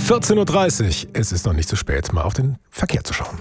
14:30 Uhr. Es ist noch nicht zu spät, mal auf den Verkehr zu schauen.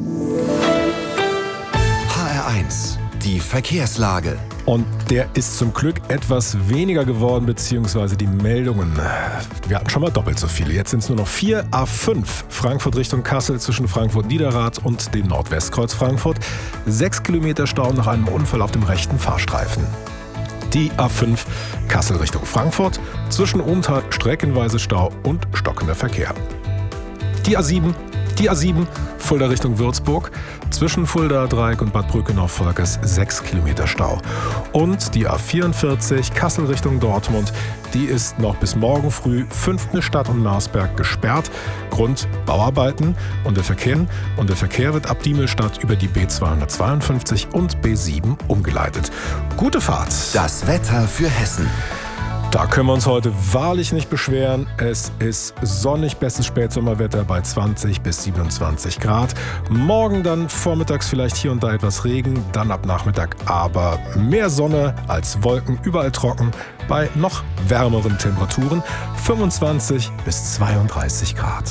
HR1, die Verkehrslage. Und der ist zum Glück etwas weniger geworden, beziehungsweise die Meldungen. Wir hatten schon mal doppelt so viele. Jetzt sind es nur noch 4. A5 Frankfurt Richtung Kassel zwischen Frankfurt-Niederrad und dem Nordwestkreuz Frankfurt. 6 Kilometer Stau nach einem Unfall auf dem rechten Fahrstreifen. Die A5 Kassel Richtung Frankfurt, zwischen Ohntal streckenweise Stau und stockender Verkehr. Die A7 Fulda Richtung Würzburg, zwischen Fulda Dreieck und Bad Brückenau-Volkers 6 Kilometer Stau. Und die A44 Kassel Richtung Dortmund, die ist noch bis morgen früh 5. Stadt und Marsberg gesperrt. Grund Bauarbeiten und der Verkehr wird ab Diemelstadt über die B252 und B7 umgeleitet. Gute Fahrt! Das Wetter für Hessen. Da können wir uns heute wahrlich nicht beschweren. Es ist sonnig, bestes Spätsommerwetter bei 20 bis 27 Grad. Morgen dann vormittags vielleicht hier und da etwas Regen, dann ab Nachmittag aber mehr Sonne als Wolken, überall trocken bei noch wärmeren Temperaturen, 25 bis 32 Grad.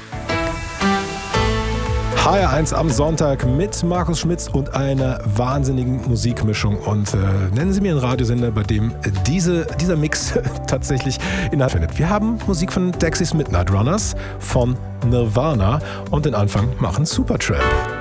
HR1 am Sonntag mit Markus Schmitz und einer wahnsinnigen Musikmischung. Und nennen Sie mir einen Radiosender, bei dem dieser Mix tatsächlich Inhalt findet. Wir haben Musik von Dexys Midnight Runners, von Nirvana und den Anfang machen Supertramp.